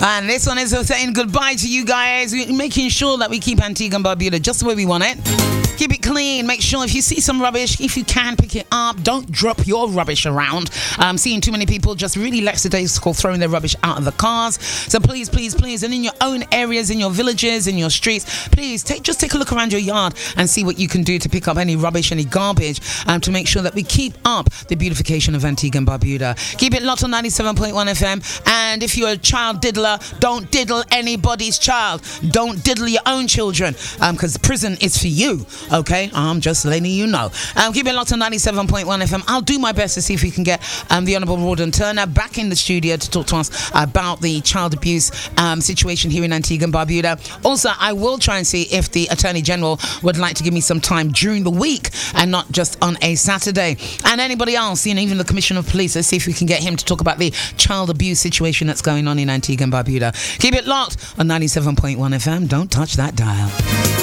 And this one is saying goodbye to you guys. We're making sure that we keep Antigua and Barbuda just the way we want it. Keep it clean. Make sure if you see some rubbish, if you can, pick it up. Don't drop your rubbish around. I'm seeing too many people just really lackadaisical throwing their rubbish out of the cars. So please, please, please, and in your own areas, in your villages, in your streets, please just take a look around your yard and see what you can do to pick up any rubbish, any garbage, to make sure that we keep up the beautification of Antigua and Barbuda. Keep it locked on 97.1 FM. And if you're a child diddler, don't diddle anybody's child. Don't diddle your own children, because prison is for you. Okay, I'm just letting you know. Keep it locked on 97.1 FM. I'll do my best to see if we can get the Honourable Rawdon Turner back in the studio to talk to us about the child abuse situation here in Antigua and Barbuda. Also, I will try and see if the Attorney General would like to give me some time during the week and not just on a Saturday. And anybody else, even the Commissioner of Police, let's see if we can get him to talk about the child abuse situation that's going on in Antigua and Barbuda. Keep it locked on 97.1 FM. Don't touch that dial.